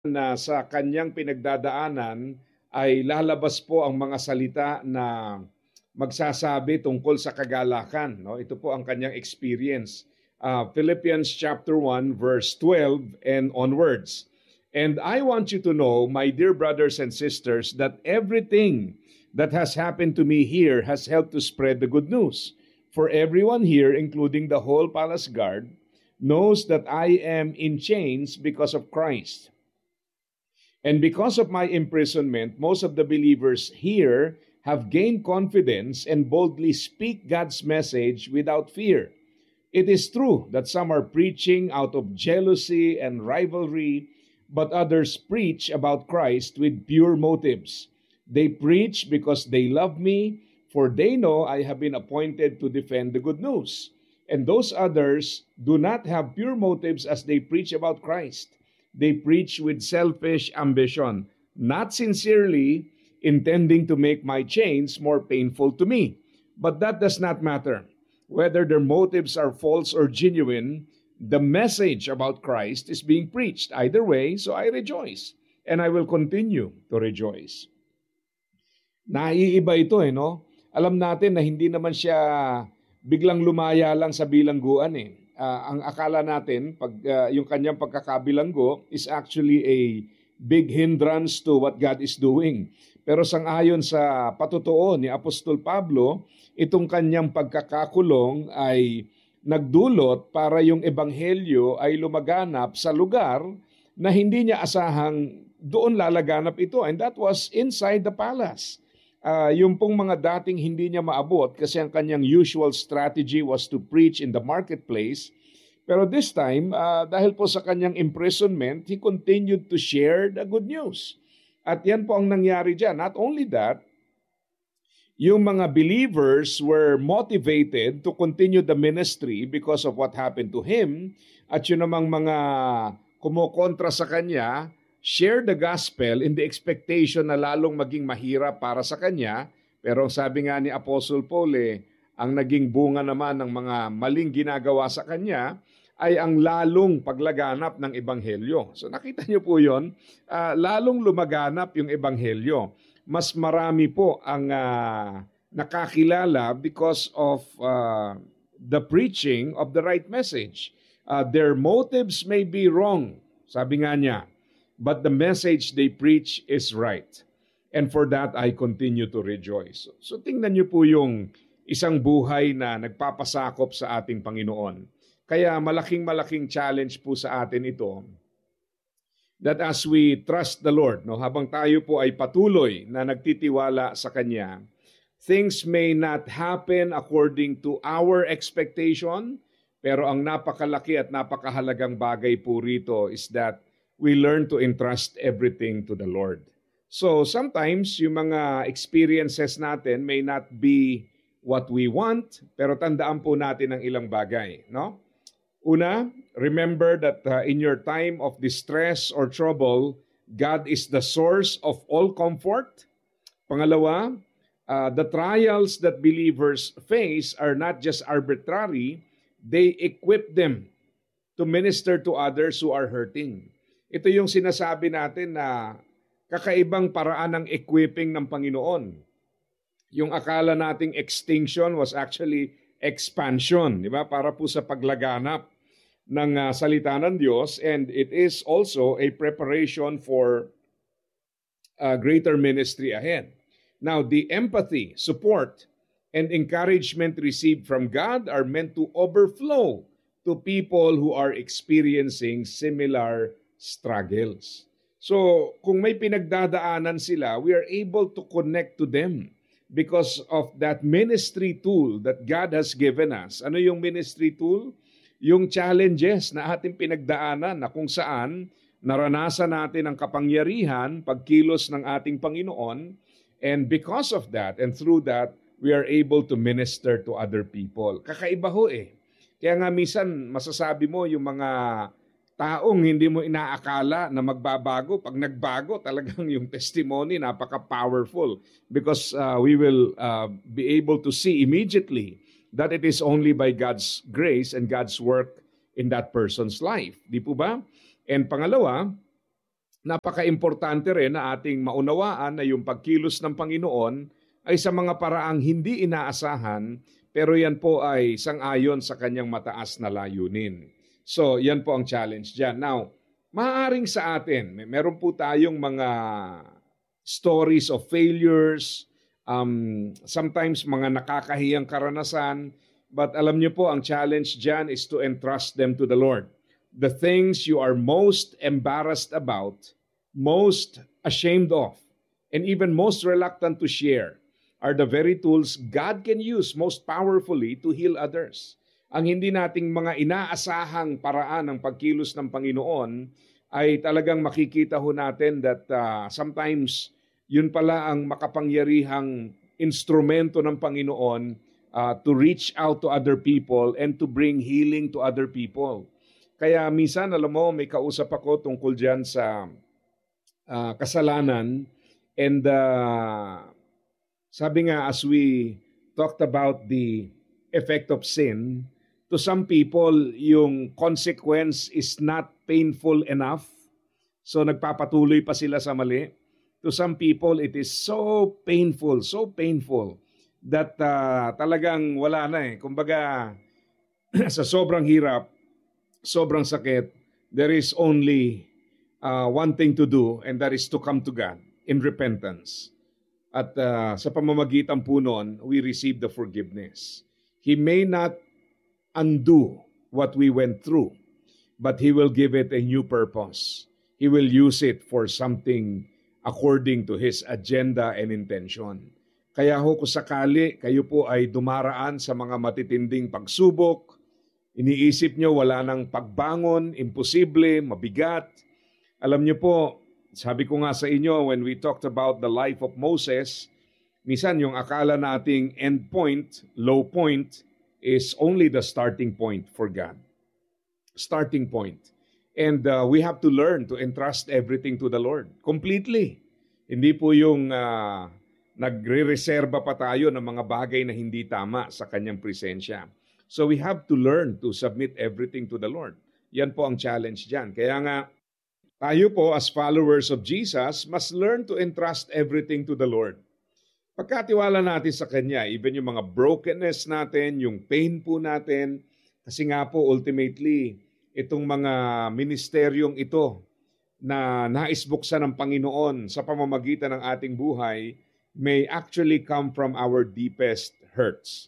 na sa kanyang pinagdadaanan ay lalabas po ang mga salita na magsasabi tungkol sa kagalakan. No? Ito po ang kanyang experience. Philippians chapter 1 verse 12 and onwards. And I want you to know, my dear brothers and sisters, that everything that has happened to me here has helped to spread the good news. For everyone here, including the whole palace guard, knows that I am in chains because of Christ. And because of my imprisonment, most of the believers here have gained confidence and boldly speak God's message without fear. It is true that some are preaching out of jealousy and rivalry, but others preach about Christ with pure motives. They preach because they love me, for they know I have been appointed to defend the good news. And those others do not have pure motives as they preach about Christ. They preach with selfish ambition, not sincerely intending to make my chains more painful to me. But that does not matter. Whether their motives are false or genuine, the message about Christ is being preached. Either way, so I rejoice. And I will continue to rejoice. Naiiba ito no? Alam natin na hindi naman siya biglang lumaya lang sa bilangguan ang akala natin, yung kanyang pagkakabilanggo is actually a big hindrance to what God is doing. Pero sangayon sa patutuo ni Apostol Pablo, itong kanyang pagkakakulong ay nagdulot para yung ebanghelyo ay lumaganap sa lugar na hindi niya asahang doon lalaganap ito. And that was inside the palace. Yung pong mga dating hindi niya maabot kasi ang kanyang usual strategy was to preach in the marketplace. Pero this time, dahil po sa kanyang imprisonment, he continued to share the good news. At yan po ang nangyari dyan. Not only that, yung mga believers were motivated to continue the ministry because of what happened to him. At yun namang mga kumukontra sa kanya, share the gospel in the expectation na lalong maging mahirap para sa kanya. Pero sabi nga ni Apostle Paul, ang naging bunga naman ng mga maling ginagawa sa kanya ay ang lalong paglaganap ng ebanghelyo. So nakita niyo po yun, lalong lumaganap yung ebanghelyo. Mas marami po ang nakakilala because of the preaching of the right message. Their motives may be wrong, sabi nga niya, but the message they preach is right. And for that, I continue to rejoice. So tingnan niyo po yung isang buhay na nagpapasakop sa ating Panginoon. Kaya malaking challenge po sa atin ito that as we trust the Lord, habang tayo po ay patuloy na nagtitiwala sa Kanya, things may not happen according to our expectation, pero ang napakalaki at napakahalagang bagay po rito is that we learn to entrust everything to the Lord. So sometimes yung mga experiences natin may not be what we want, pero tandaan po natin ang ilang bagay, no? Una, remember that in your time of distress or trouble, God is the source of all comfort. Pangalawa, the trials that believers face are not just arbitrary, they equip them to minister to others who are hurting. Ito yung sinasabi natin na kakaibang paraan ng equipping ng Panginoon. Yung akala nating extinction was actually expansion, di ba? Para po sa paglaganap ng salita ng Diyos, and it is also a preparation for greater ministry ahead. Now, the empathy, support, and encouragement received from God are meant to overflow to people who are experiencing similar struggles. So, kung may pinagdadaanan sila, we are able to connect to them because of that ministry tool that God has given us. Ano yung ministry tool? Yung challenges na ating pinagdaanan na kung saan naranasan natin ang kapangyarihan, pagkilos ng ating Panginoon, and because of that and through that, we are able to minister to other people. Kakaiba ho Kaya nga minsan masasabi mo yung mga taong hindi mo inaakala na magbabago. Pag nagbago, talagang yung testimony napaka-powerful because we will be able to see immediately that it is only by God's grace and God's work in that person's life. Di po ba? And pangalawa, napaka-importante rin na ating maunawaan na yung pagkilos ng Panginoon ay sa mga paraang hindi inaasahan, pero yan po ay sang-ayon sa kanyang mataas na layunin. So, yan po ang challenge dyan. Now, maaaring sa atin, meron po tayong mga stories of failures, sometimes mga nakakahiyang karanasan, but alam niyo po, ang challenge dyan is to entrust them to the Lord. The things you are most embarrassed about, most ashamed of, and even most reluctant to share are the very tools God can use most powerfully to heal others. Ang hindi nating mga inaasahang paraan ng pagkilos ng Panginoon ay talagang makikita ho natin that sometimes yun pala ang makapangyarihang instrumento ng Panginoon to reach out to other people and to bring healing to other people. Kaya minsan, alam mo, may kausap ako tungkol dyan sa kasalanan. And sabi nga, as we talked about the effect of sin, to some people, yung consequence is not painful enough. So nagpapatuloy pa sila sa mali. To some people, it is so painful that talagang wala na eh. Kumbaga, sa sobrang hirap, sobrang sakit, there is only one thing to do, and that is to come to God in repentance. At sa pamamagitan po nun, we receive the forgiveness. He may not undo what we went through, but He will give it a new purpose. He will use it for something according to His agenda and intention. Kaya ho, kung sakali kayo po ay dumaraan sa mga matitinding pagsubok, iniisip nyo wala nang pagbangon, imposible, mabigat. Alam nyo po, sabi ko nga sa inyo when we talked about the life of Moses, minsan yung akala nating end point, low point, is only the starting point for God. Starting point. And we have to learn to entrust everything to the Lord. Completely. Hindi po yung nagre-reserba pa tayo ng mga bagay na hindi tama sa kanyang presensya. So we have to learn to submit everything to the Lord. Yan po ang challenge dyan. Kaya nga, tayo po as followers of Jesus must learn to entrust everything to the Lord. Pagkatiwala natin sa Kanya, even yung mga brokenness natin, yung pain po natin, kasi nga po ultimately, itong mga ministeryong ito na naisbuksan ng Panginoon sa pamamagitan ng ating buhay may actually come from our deepest hurts.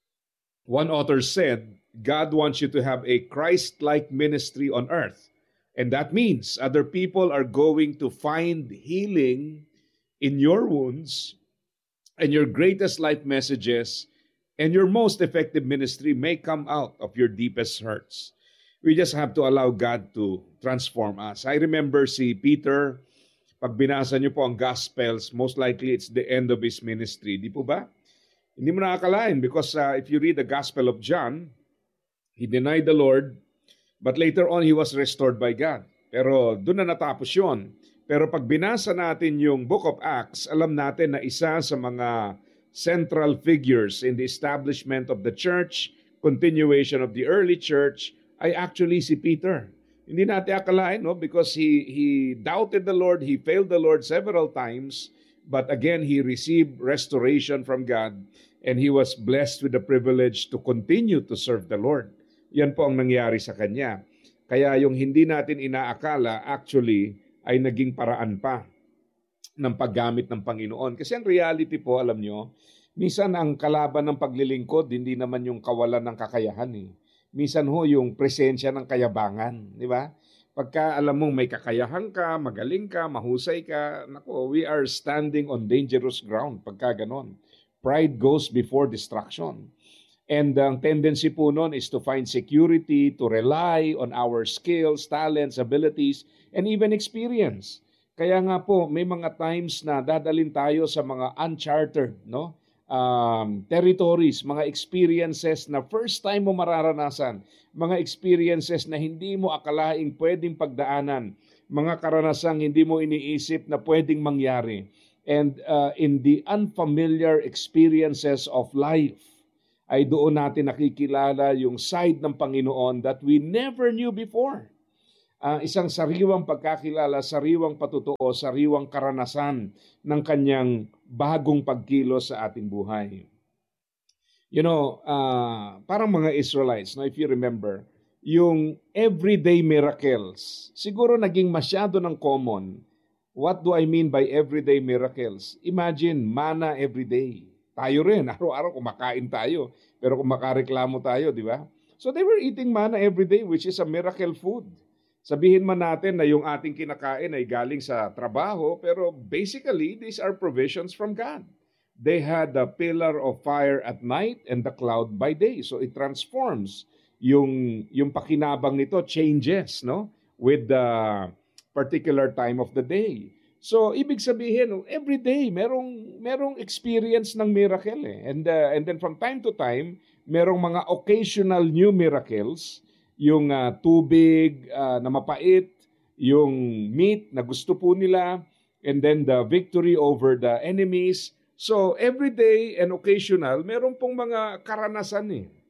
One author said, God wants you to have a Christ-like ministry on earth. And that means other people are going to find healing in your wounds, and your greatest life messages and your most effective ministry may come out of your deepest hurts. We just have to allow God to transform us. I remember si Peter, pag binasa niyo po ang Gospels, most likely it's the end of his ministry. Di po ba? Hindi mo nakakalain because if you read the Gospel of John, he denied the Lord, but later on he was restored by God. Pero doon na natapos yun. Pero pag binasa natin yung Book of Acts, alam natin na isa sa mga central figures in the establishment of the church, continuation of the early church, ay actually si Peter. Hindi natin akalain, no? Because he doubted the Lord, he failed the Lord several times, but again, he received restoration from God, and he was blessed with the privilege to continue to serve the Lord. Yan po ang nangyari sa kanya. Kaya yung hindi natin inaakala, actually, ay naging paraan pa ng paggamit ng Panginoon. Kasi ang reality po, alam nyo, minsan ang kalaban ng paglilingkod, hindi naman yung kawalan ng kakayahan eh. Minsan ho yung presensya ng kayabangan, di ba? Pagka alam mong may kakayahan ka, magaling ka, mahusay ka, nako, we are standing on dangerous ground pagka ganon. Pride goes before destruction. And ang tendency po nun is to find security, to rely on our skills, talents, abilities, and even experience. Kaya nga po, may mga times na dadalhin tayo sa mga uncharted, no? Territories, mga experiences na first time mo mararanasan, mga experiences na hindi mo akalaing pwedeng pagdaanan, mga karanasang hindi mo iniisip na pwedeng mangyari. And in the unfamiliar experiences of life, ay doon natin nakikilala yung side ng Panginoon that we never knew before. isang sariwang pagkakilala, sariwang patutuo, sariwang karanasan ng kanyang bagong pagkilos sa ating buhay. Parang mga Israelites, no, if you remember, yung everyday miracles, siguro naging masyado ng common. What do I mean by everyday miracles? Imagine, manna everyday. Tayo rin, araw-araw kumakain tayo. Pero kung makareklamo tayo, di ba? So they were eating manna everyday, which is a miracle food. Sabihin man natin na yung ating kinakain ay galing sa trabaho, pero basically, these are provisions from God. They had the pillar of fire at night and the cloud by day. So it transforms yung pakinabang nito changes, no, with the particular time of the day. So ibig sabihin, every day merong experience ng miracle and then from time to time merong mga occasional new miracles, yung tubig na mapait, yung meat na gusto po nila, and then the victory over the enemies. So every day and occasional meron pong mga karanasan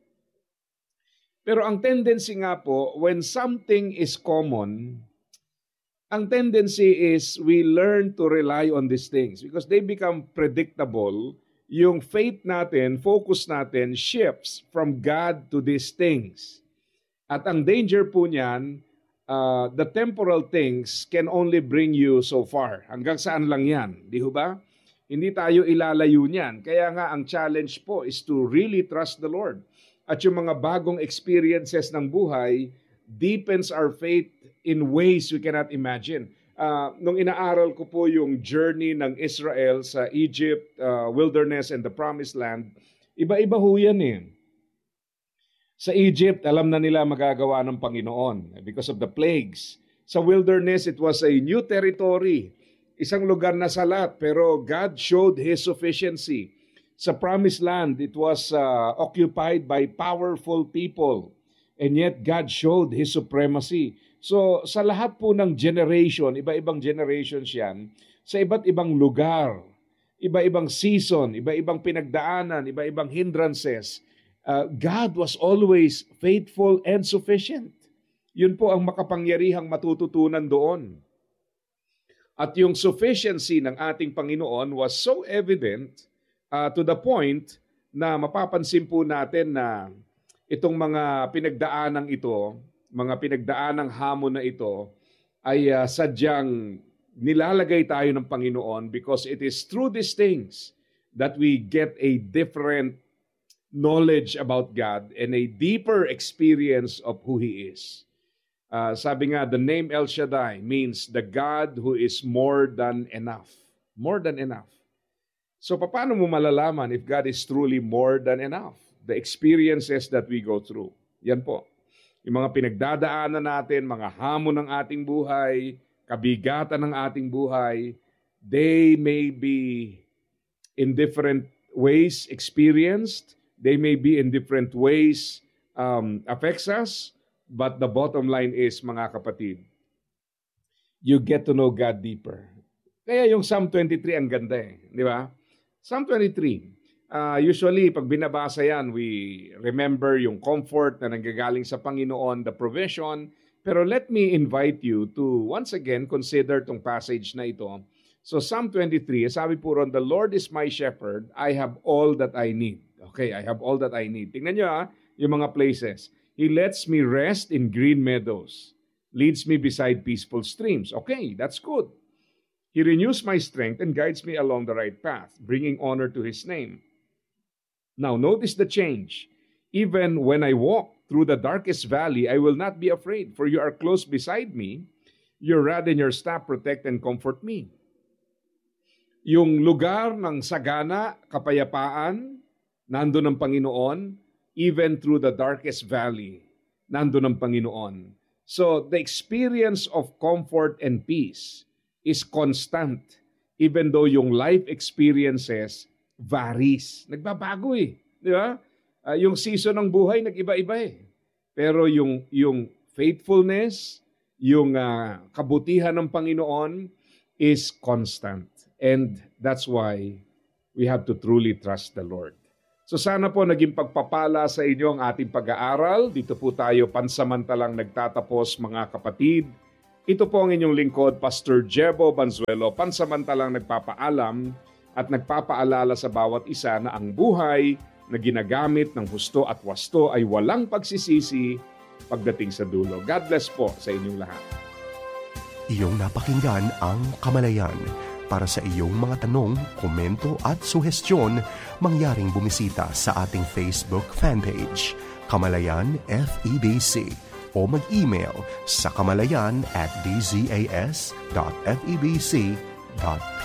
Pero ang tendency nga po, when something is common, ang tendency is we learn to rely on these things because they become predictable. Yung faith natin, focus natin, shifts from God to these things. At ang danger po niyan, the temporal things can only bring you so far. Hanggang saan lang yan, di ba? Hindi tayo ilalayo niyan. Kaya nga ang challenge po is to really trust the Lord. At yung mga bagong experiences ng buhay deepens our faith in ways we cannot imagine. Nung inaaral ko po yung journey ng Israel sa Egypt, wilderness and the promised land, iba-iba ho yan Sa Egypt, alam na nila magagawa ng Panginoon because of the plagues. Sa wilderness, it was a new territory. Isang lugar na salat, pero God showed His sufficiency. Sa promised land, it was occupied by powerful people. And yet, God showed His supremacy. So, sa lahat po ng generation, iba-ibang generations yan, sa iba't ibang lugar, iba-ibang season, iba-ibang pinagdaanan, iba-ibang hindrances, God was always faithful and sufficient. Yun po ang makapangyarihang matututunan doon. At yung sufficiency ng ating Panginoon was so evident to the point na mapapansin po natin na itong mga pinagdaanang ito, mga pinagdaanang hamon na ito, ay sadyang nilalagay tayo ng Panginoon because it is through these things that we get a different knowledge about God and a deeper experience of who He is. Sabi nga, the name El Shaddai means the God who is more than enough. More than enough. So paano mo malalaman if God is truly more than enough? The experiences that we go through. Yan po. Yung mga pinagdadaanan natin, mga hamon ng ating buhay, kabigatan ng ating buhay, they may be in different ways experienced. They may be in different ways affects us. But the bottom line is, mga kapatid, you get to know God deeper. Kaya yung Psalm 23 ang ganda di ba? Psalm 23, usually pag binabasa yan, we remember yung comfort na nanggagaling sa Panginoon, the provision. Pero let me invite you to once again consider tong passage na ito. So Psalm 23, sabi po ron, the Lord is my shepherd, I have all that I need. Okay, I have all that I need. Tingnan nyo yung mga places. He lets me rest in green meadows, leads me beside peaceful streams. Okay, that's good. He renews my strength and guides me along the right path, bringing honor to His name. Now, notice the change. Even when I walk through the darkest valley, I will not be afraid, for you are close beside me. Your rod and your staff protect and comfort me. Yung lugar ng sagana, kapayapaan, nandun ang Panginoon, even through the darkest valley, nandun ang Panginoon. So, the experience of comfort and peace is constant, even though yung life experiences varies. Nagbabago di ba? Yung season ng buhay, nag-iba-iba Pero yung faithfulness, yung kabutihan ng Panginoon is constant. And that's why we have to truly trust the Lord. So sana po naging pagpapala sa inyo ang ating pag-aaral. Dito po tayo pansamantalang nagtatapos, mga kapatid. Ito po ang inyong lingkod, Pastor Jebo Banzuelo, pansamantalang nagpapaalam at nagpapaalala sa bawat isa na ang buhay na ginagamit ng husto at wasto ay walang pagsisisi pagdating sa dulo. God bless po sa inyong lahat. Iyong napakinggan ang Kamalayan. Para sa iyong mga tanong, komento at suhestyon, mangyaring bumisita sa ating Facebook fanpage, Kamalayan FEBC, o mag-email sa kamalayan@dzas.febc.ph.